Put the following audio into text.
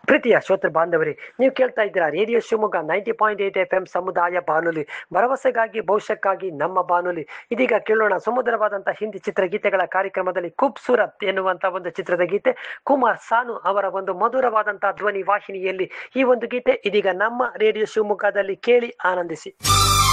ಪ್ರೀತಿಯ ಶ್ರೋತೃ ಬಾಂಧವರೇ, ನೀವು ಕೇಳ್ತಾ ಇದ್ದೀರಾ ರೇಡಿಯೋ ಶಿವಮೊಗ್ಗ 90.8 FM ಸಮುದಾಯ ಬಾನುಲಿ, ಭರವಸೆಗಾಗಿ ಭವಿಷ್ಯಕ್ಕಾಗಿ ನಮ್ಮ ಬಾನುಲಿ. ಇದೀಗ ಕೇಳೋಣ ಸುಮಧುರವಾದಂತಹ ಹಿಂದಿ ಚಿತ್ರಗೀತೆಗಳ ಕಾರ್ಯಕ್ರಮದಲ್ಲಿ ಖೂಬ್ಸೂರತ್ ಎನ್ನುವಂತ ಒಂದು ಚಿತ್ರದ ಗೀತೆ. ಕುಮಾರ್ ಸಾನು ಅವರ ಒಂದು ಮಧುರವಾದಂತಹ ಧ್ವನಿ ವಾಹಿನಿಯಲ್ಲಿ ಈ ಒಂದು ಗೀತೆ ಇದೀಗ ನಮ್ಮ ರೇಡಿಯೋ ಶಿವಮೊಗ್ಗದಲ್ಲಿ ಕೇಳಿ ಆನಂದಿಸಿ.